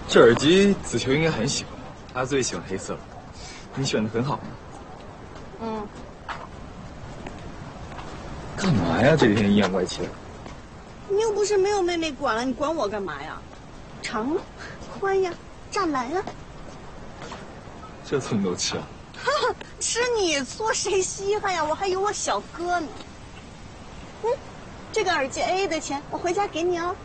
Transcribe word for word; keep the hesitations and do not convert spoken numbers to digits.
这耳机子球应该很喜欢，他最喜欢黑色了。你选的很好呢。 嗯。 干嘛呀？这几天阴阳怪气的。 你又不是没有妹妹管了，你管我干嘛呀？长呀，宽呀，湛蓝呀。 这醋你都吃啊？ 哈哈，吃你做谁稀罕呀？我还有我小哥呢。嗯，这个耳机 A A 的钱，我回家给你哦。